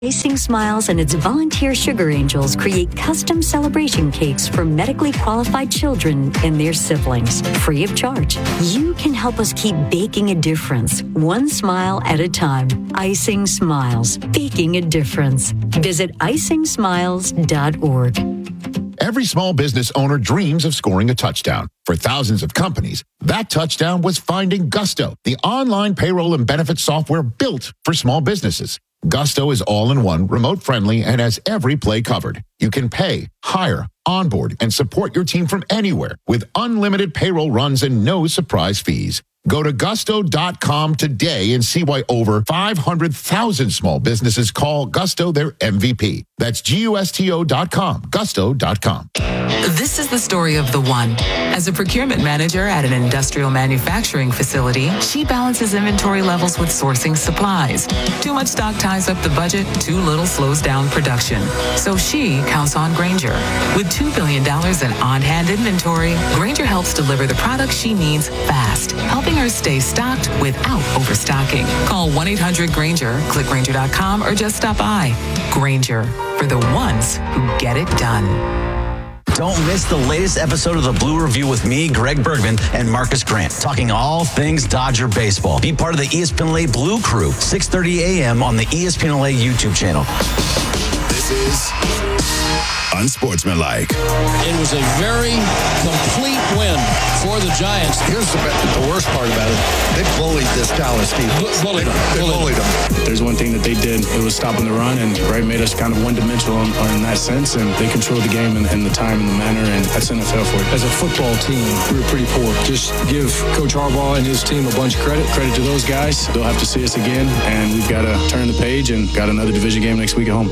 Icing Smiles and its volunteer sugar angels create custom celebration cakes for medically qualified children and their siblings, free of charge. You can help us keep baking a difference, one smile at a time. Icing Smiles, baking a difference. Visit icingsmiles.org. Every small business owner dreams of scoring a touchdown. For thousands of companies, that touchdown was finding Gusto, the online payroll and benefits software built for small businesses. Gusto is all-in-one, remote-friendly, and has every play covered. You can pay, hire, onboard, and support your team from anywhere with unlimited payroll runs and no surprise fees. Go to gusto.com today and see why over 500,000 small businesses call Gusto their MVP. That's gusto.com, gusto.com. This is the story of the one. As a procurement manager at an industrial manufacturing facility, she balances inventory levels with sourcing supplies. Too much stock ties up the budget, too little slows down production. So she counts on Grainger. With $2 billion in on-hand inventory, Grainger helps deliver the products she needs fast, helping her stay stocked without overstocking. Call 1-800-GRAINGER, click Grainger.com, or just stop by. Grainger, for the ones who get it done. Don't miss the latest episode of the Blue Review with me, Greg Bergman, and Marcus Grant, talking all things Dodger baseball. Be part of the ESPN LA Blue Crew, 6:30 a.m. on the ESPN LA YouTube channel. This is Unsportsmanlike. It was a very complete win for the Giants. Here's the worst part about it. They bullied this Dallas team. Bullied them. There's one thing that they did. It was stopping the run, and made us kind of one-dimensional in that sense, and they controlled the game and the time and the manner, and that's NFL for it. As a football team, we were pretty poor. Just give Coach Harbaugh and his team a bunch of credit. Credit to those guys. They'll have to see us again, and we've got to turn the page and got another division game next week at home.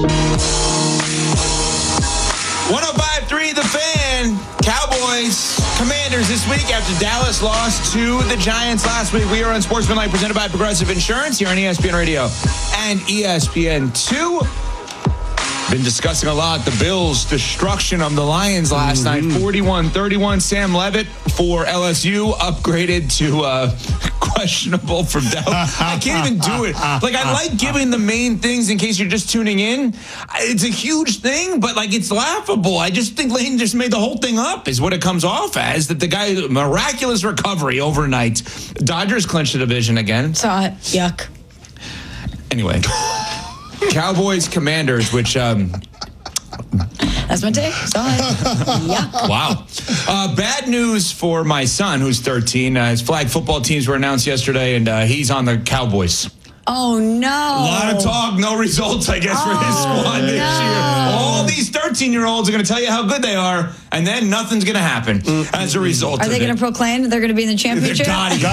105.3 The Fan. Cowboys, Commanders this week after Dallas lost to the Giants last week. We are on Sportsmanlike, presented by Progressive Insurance here on ESPN Radio and ESPN2. Been discussing a lot the Bills' destruction of the Lions last night. 41-31. Sam Levitt for LSU upgraded to questionable from Dallas. I can't even do it. I like giving the main things in case you're just tuning in. It's a huge thing, but it's laughable. I just think Lane just made the whole thing up is what it comes off as, that the guy, miraculous recovery overnight. Dodgers clinched the division again. Saw it. Yuck. Anyway. Cowboys, Commanders, which... That's my take. Saw it. Yuck. Wow. Bad news for my son, who's 13. His flag football teams were announced yesterday, and he's on the Cowboys. Oh, no. A lot of talk, no results, I guess, for his squad this year. All these 13-year-olds are going to tell you how good they are, and then nothing's going to happen as a result of it. Are they going to proclaim they're going to be in the championship? Got it.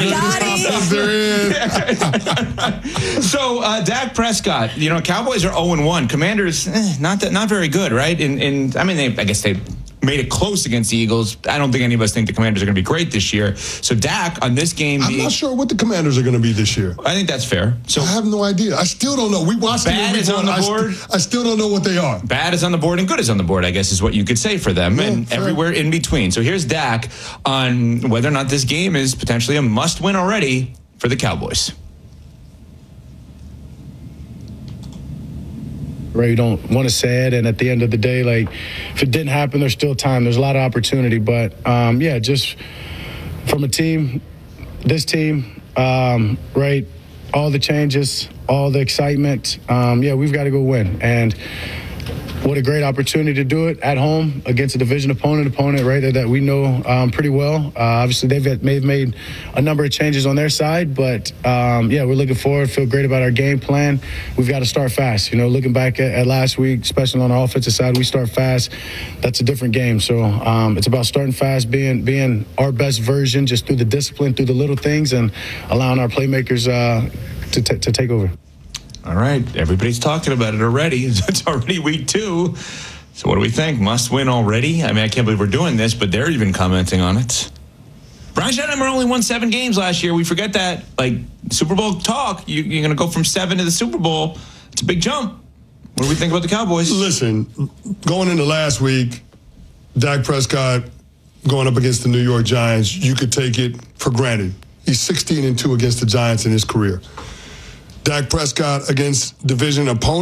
So, Dak Prescott, Cowboys are 0-1. Commanders, not very good, right? I guess they made it close against the Eagles. I don't think any of us think the Commanders are going to be great this year. So Dak on this game, I'm not sure what the Commanders are going to be this year. I think that's fair. So I have no idea. I still don't know. We watched bad is on the board. I still don't know what they are. Bad is on the board and good is on the board, I guess, is what you could say for them, and fair. Everywhere in between. So here's Dak on whether or not this game is potentially a must-win already for the Cowboys. Right, you don't want to say it, and at the end of the day, if it didn't happen, there's still time. There's a lot of opportunity, but just from a team, this team, right, all the changes, all the excitement, we've got to go win, and what a great opportunity to do it at home against a division opponent, right, that we know pretty well. Obviously, they've made a number of changes on their side, but, we're looking forward, feel great about our game plan. We've got to start fast. Looking back at last week, especially on our offensive side, we start fast. That's a different game. So it's about starting fast, being our best version, just through the discipline, through the little things, and allowing our playmakers to take over. All right, everybody's talking about it already. It's already week 2. So what do we think? Must win already? I can't believe we're doing this, but they're even commenting on it. Brian Schottenheimer only won 7 games last year. We forget that. Super Bowl talk, you're going to go from 7 to the Super Bowl. It's a big jump. What do we think about the Cowboys? Listen, going into last week, Dak Prescott going up against the New York Giants, you could take it for granted. He's 16-2 against the Giants in his career. Dak Prescott against division opponents.